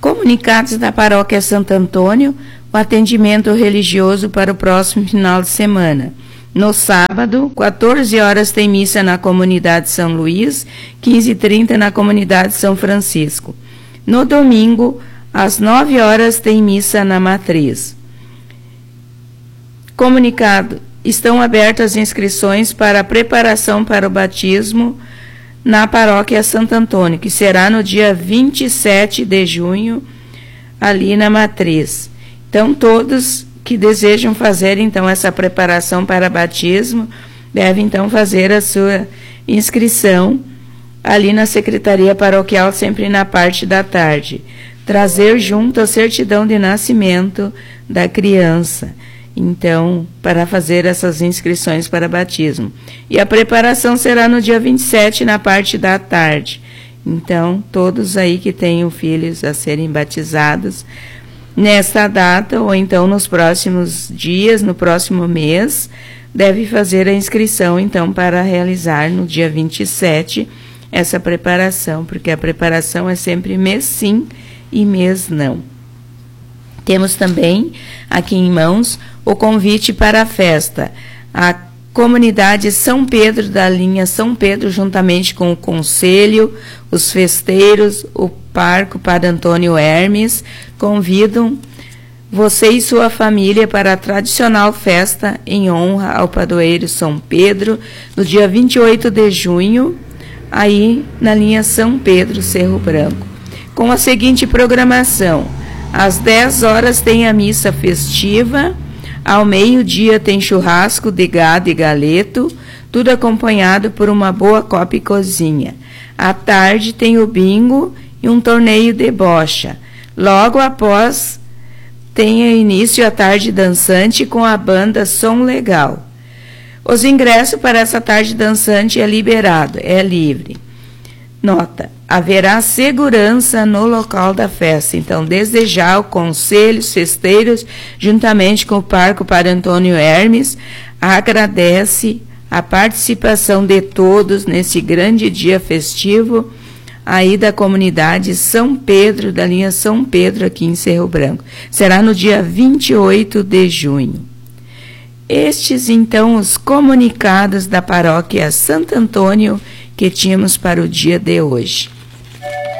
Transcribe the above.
Comunicados da Paróquia Santo Antônio, o atendimento religioso para o próximo final de semana. No sábado, 14 horas tem missa na comunidade São Luís, 15h30 na comunidade São Francisco. No domingo, às 9 horas tem missa na Matriz. Comunicado: estão abertas as inscrições para a preparação para o batismo na Paróquia Santo Antônio, que será no dia 27 de junho, ali na Matriz. Então, todos que desejam fazer, então, essa preparação para batismo, devem, então, fazer a sua inscrição ali na Secretaria Paroquial, sempre na parte da tarde. Trazer junto a certidão de nascimento da criança, então, para fazer essas inscrições para batismo. E a preparação será no dia 27, na parte da tarde. Então, todos aí que tenham filhos a serem batizados nesta data, ou então nos próximos dias, no próximo mês, deve fazer a inscrição, então, para realizar no dia 27 essa preparação, porque a preparação é sempre mês sim e mês não. Temos também aqui em mãos o convite para a festa. A comunidade São Pedro, da linha São Pedro, juntamente com o Conselho, os festeiros, o Parco Padre Antônio Hermes, convidam você e sua família para a tradicional festa em honra ao padroeiro São Pedro, no dia 28 de junho, aí na linha São Pedro, Cerro Branco. Com a seguinte programação: às 10 horas tem a missa festiva, ao meio-dia tem churrasco de gado e galeto, tudo acompanhado por uma boa copa e cozinha. À tarde tem o bingo e um torneio de bocha. Logo após tem início a tarde dançante com a banda Som Legal. Os ingressos para essa tarde dançante é liberado, é livre. Nota: haverá segurança no local da festa. Então, desde já, o Conselho, os festeiros, juntamente com o Parco Padre Antônio Hermes, agradece a participação de todos nesse grande dia festivo aí da comunidade São Pedro, da linha São Pedro, aqui em Cerro Branco. Será no dia 28 de junho. Estes, então, os comunicados da Paróquia Santo Antônio que tínhamos para o dia de hoje.